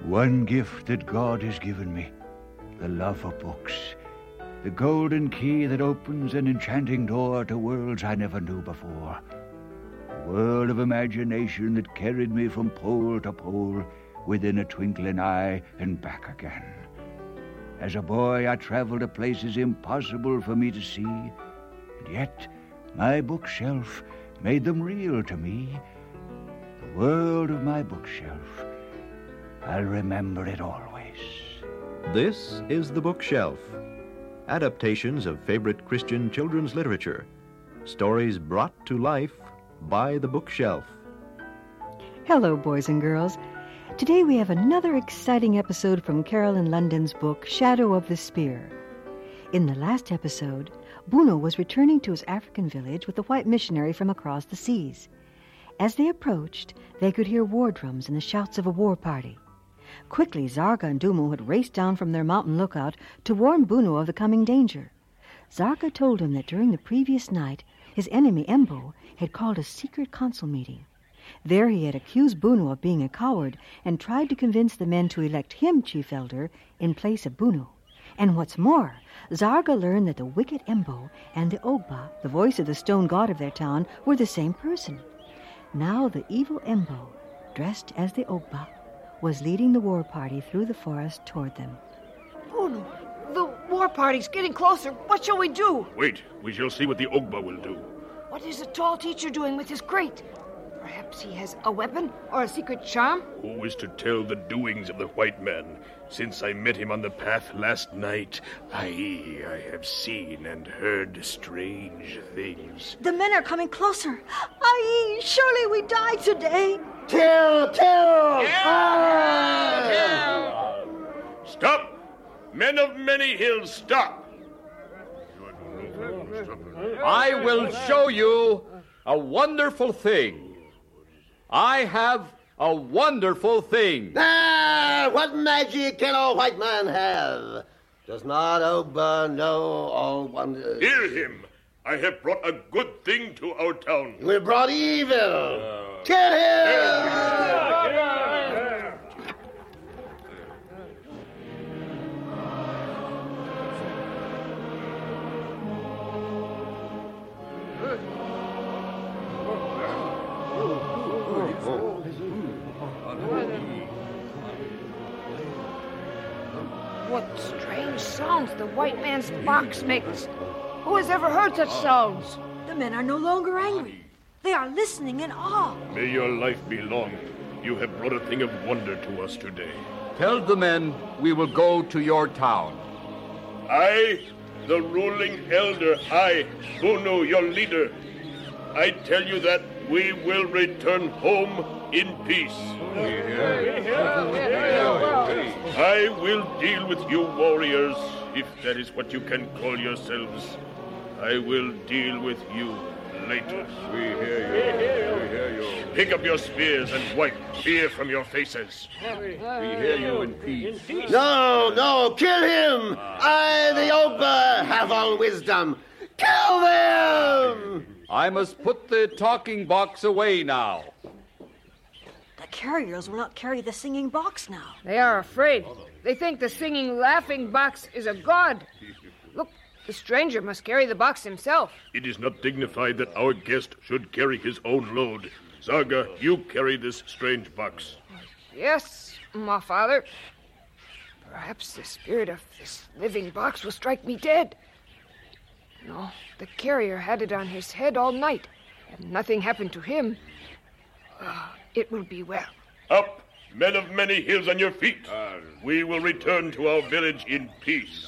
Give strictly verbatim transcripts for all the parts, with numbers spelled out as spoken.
One gift that God has given me, the love of books, the golden key that opens an enchanting door to worlds I never knew before. A world of imagination that carried me from pole to pole within a twinkling eye and back again. As a boy, I traveled to places impossible for me to see, and yet my bookshelf made them real to me. The world of my bookshelf, I'll remember it always. This is The Bookshelf. Adaptations of favorite Christian children's literature. Stories brought to life by The Bookshelf. Hello, boys and girls. Today we have another exciting episode from Carolyn London's book, Shadow of the Spear. In the last episode, Bruno was returning to his African village with a white missionary from across the seas. As they approached, they could hear war drums and the shouts of a war party. Quickly, Zarga and Dumo had raced down from their mountain lookout to warn Bruno of the coming danger. Zarga told him that during the previous night, his enemy, Embo, had called a secret council meeting. There he had accused Bruno of being a coward and tried to convince the men to elect him chief elder in place of Bruno. And what's more, Zarga learned that the wicked Embo and the Ogba, the voice of the stone god of their town, were the same person. Now the evil Embo, dressed as the Ogba, was leading the war party through the forest toward them. Bruno, the war party's getting closer. What shall we do? Wait, we shall see what the Ogba will do. What is the tall teacher doing with his crate? Perhaps he has a weapon or a secret charm? Who is to tell the doings of the white man? Since I met him on the path last night, I, I have seen and heard strange things. The men are coming closer. Aye, surely we die today. Till, till! Stop! Men of many hills, stop! I will show you a wonderful thing. I have a wonderful thing. Ah, what magic can a white man have? Does not Ogba know all wonders? Hear him. I have brought a good thing to our town. We brought evil. Uh, Kill him! What strange sounds the white man's box makes. Who has ever heard such sounds? The men are no longer angry. They are listening in awe. May your life be long. You have brought a thing of wonder to us today. Tell the men we will go to your town. I, the ruling elder, I, Bruno, your leader, I tell you that we will return home in peace. I will deal with you warriors, if that is what you can call yourselves. I will deal with you later. We hear you. We hear you. Pick up your spears and wipe fear from your faces. We hear you in peace. No, no, kill him! I, the Ogba, have all wisdom. Kill them! I must put the talking box away now. The carriers will not carry the singing box now. They are afraid. They think the singing, laughing box is a god. Look, the stranger must carry the box himself. It is not dignified that our guest should carry his own load. Zarga, you carry this strange box. Yes, my father. Perhaps the spirit of this living box will strike me dead. No, the carrier had it on his head all night, and nothing happened to him. Uh, it will be well. Up, men of many hills, on your feet. We will return to our village in peace.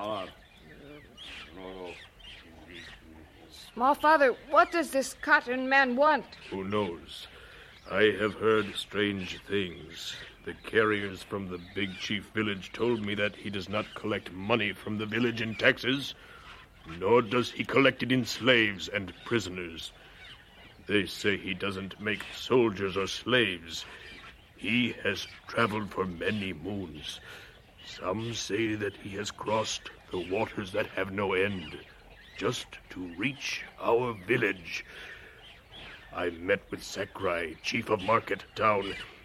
Small father, what does this cotton man want? Who knows? I have heard strange things. The carriers from the big chief village told me that he does not collect money from the village in taxes, nor does he collect it in slaves and prisoners. They say he doesn't make soldiers or slaves. He has traveled for many moons. Some say that he has crossed the waters that have no end, just to reach our village. I met with Sakurai, chief of Market Town.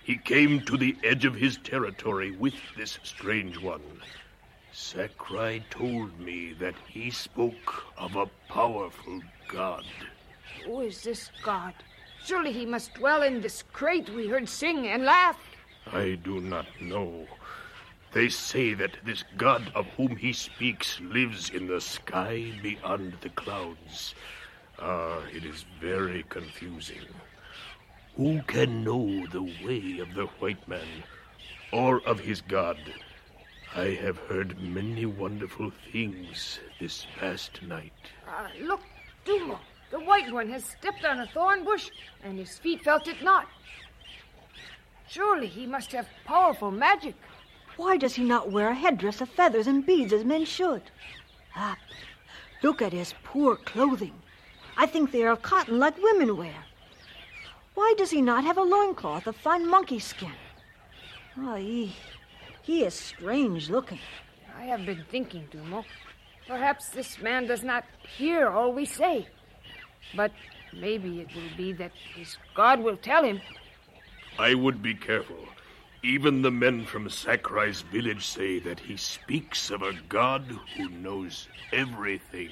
he came to the edge of his territory with this strange one. Sakurai told me that he spoke of a powerful god. Who is this god? Surely he must dwell in this crate we heard sing and laugh. I do not know. They say that this god of whom he speaks lives in the sky beyond the clouds. Ah, it is very confusing. Who can know the way of the white man or of his god? I have heard many wonderful things this past night. Uh, look, Dumo, the white one has stepped on a thorn bush, and his feet felt it not. Surely he must have powerful magic. Why does he not wear a headdress of feathers and beads as men should? Ah, look at his poor clothing. I think they are of cotton like women wear. Why does he not have a loincloth of fine monkey skin? Oh, he, he is strange looking. I have been thinking, Dumo. Perhaps this man does not hear all we say. But maybe it will be that his god will tell him. I would be careful. Even the men from Sakurai's village say that he speaks of a god who knows everything.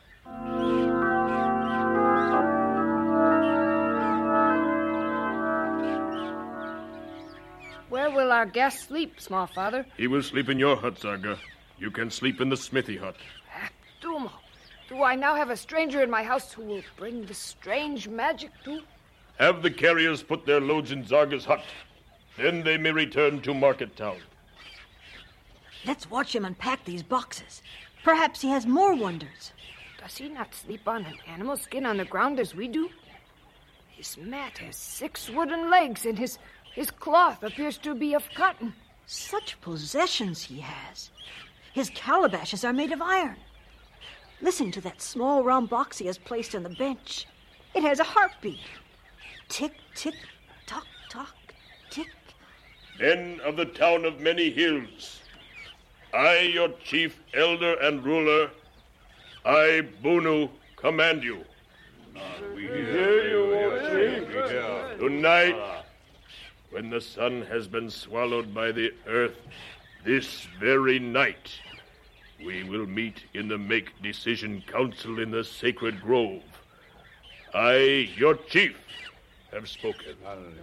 Where will our guest sleep, small father? He will sleep in your hut, Zarga. You can sleep in the smithy hut. Ah, Dumo, do I now have a stranger in my house who will bring the strange magic too? Have the carriers put their loads in Zarga's hut. Then they may return to Market Town. Let's watch him unpack these boxes. Perhaps he has more wonders. Does he not sleep on an animal skin on the ground as we do? His mat has six wooden legs, and his, his cloth appears to be of cotton. Such possessions he has. His calabashes are made of iron. Listen to that small round box he has placed on the bench. It has a heartbeat. Tick, tick, tock, tock, tick. Men of the town of many hills, I, your chief, elder, and ruler, I, Bunu, command you. We hear you, O Chief. Tonight, when the sun has been swallowed by the earth, this very night, we will meet in the Make Decision Council in the Sacred Grove. I, your chief, have spoken.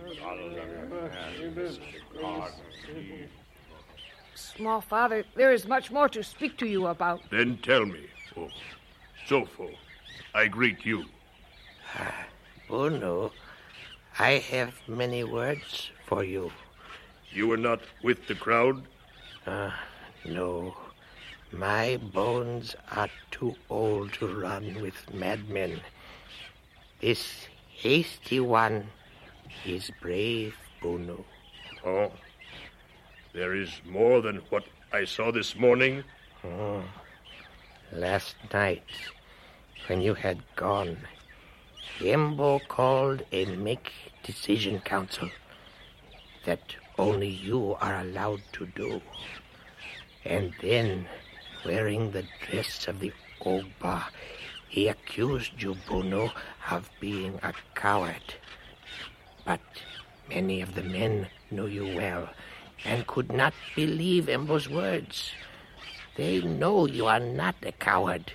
Small father, there is much more to speak to you about. Then tell me, oh, Zofo, I greet you. Bunu, I have many words for you. You were not with the crowd? Uh, no. My bones are too old to run with madmen. This hasty one is brave, Bunu. Oh, there is more than what I saw this morning? Oh. Last night, when you had gone, Embo called a Make Decision Council that only you are allowed to do. And then, wearing the dress of the Ogba, he accused you, Bunu, of being a coward. But many of the men knew you well and could not believe Embo's words. They know you are not a coward.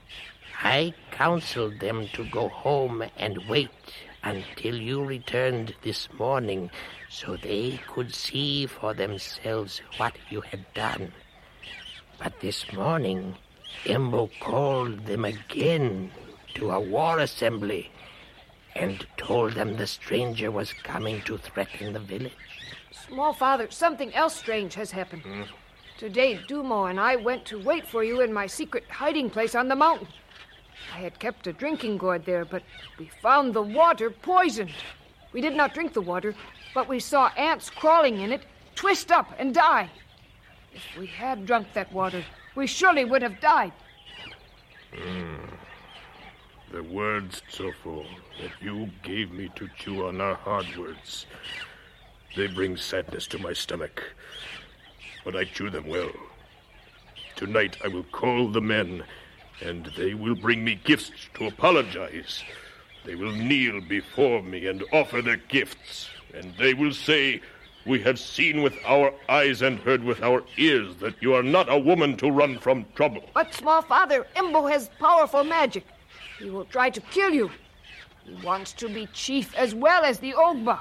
I counseled them to go home and wait until you returned this morning so they could see for themselves what you had done. But this morning, Embo called them again to a war assembly and told them the stranger was coming to threaten the village. Small father, something else strange has happened. Hmm? Today, Dumo and I went to wait for you in my secret hiding place on the mountain. I had kept a drinking gourd there, but we found the water poisoned. We did not drink the water, but we saw ants crawling in it, twist up and die. If we had drunk that water, we surely would have died. Mm. The words, Zofo, that you gave me to chew on are hard words. They bring sadness to my stomach, but I chew them well. Tonight I will call the men, and they will bring me gifts to apologize. They will kneel before me and offer their gifts, and they will say, We have seen with our eyes and heard with our ears that you are not a woman to run from trouble. But, small father, Embo has powerful magic. He will try to kill you. He wants to be chief as well as the Ogba.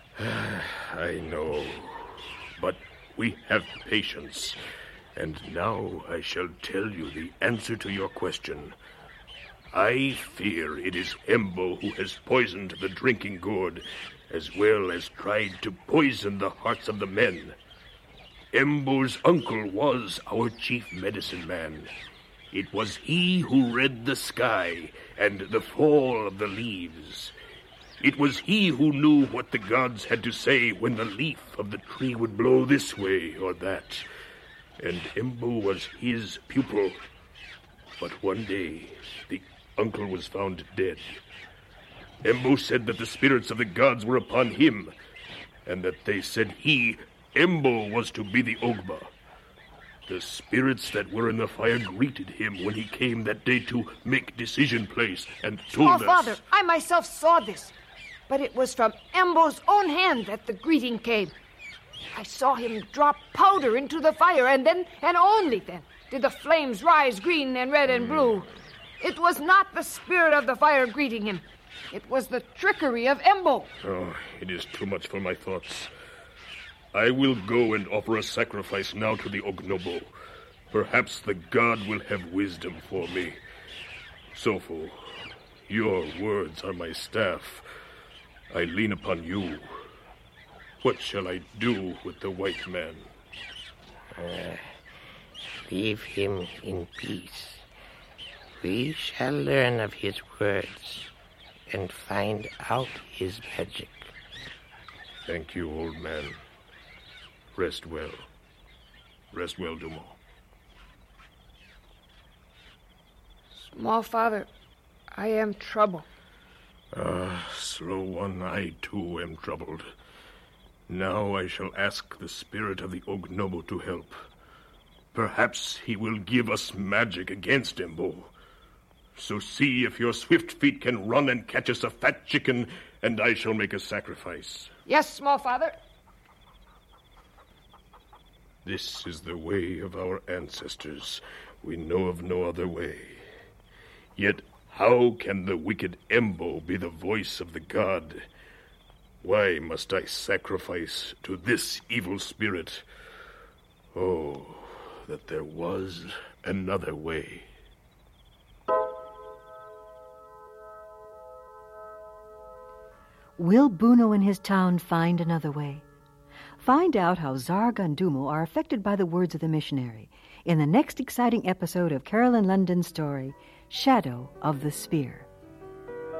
I know, but we have patience. And now I shall tell you the answer to your question. I fear it is Embo who has poisoned the drinking gourd, as well as tried to poison the hearts of the men. Embo's uncle was our chief medicine man. It was he who read the sky and the fall of the leaves. It was he who knew what the gods had to say when the leaf of the tree would blow this way or that. And Embo was his pupil. But one day, the uncle was found dead. Embo said that the spirits of the gods were upon him, and that they said he, Embo, was to be the Ogba. The spirits that were in the fire greeted him when he came that day to make decision place and told Oh, us... Father, I myself saw this, but it was from Embo's own hand that the greeting came. I saw him drop powder into the fire, and then, and only then, did the flames rise green and red and blue. It was not the spirit of the fire greeting him. It was the trickery of Embo. Oh, it is too much for my thoughts. I will go and offer a sacrifice now to the Ognobo. Perhaps the god will have wisdom for me. Sopho, your words are my staff. I lean upon you. What shall I do with the white man? Uh, leave him in peace. We shall learn of his words and find out his magic. Thank you, old man. Rest well. Rest well, Dumo. Small father, I am troubled. Ah, slow one, I too am troubled. Now I shall ask the spirit of the Ognobo to help. Perhaps he will give us magic against Embo. So see if your swift feet can run and catch us a fat chicken, and I shall make a sacrifice. Yes, small father. This is the way of our ancestors. We know of no other way. Yet how can the wicked Embo be the voice of the god? Why must I sacrifice to this evil spirit? Oh, that there was another way. Will Buno and his town find another way? Find out how Zarg and Dumo are affected by the words of the missionary in the next exciting episode of Carolyn London's story, Shadow of the Spear.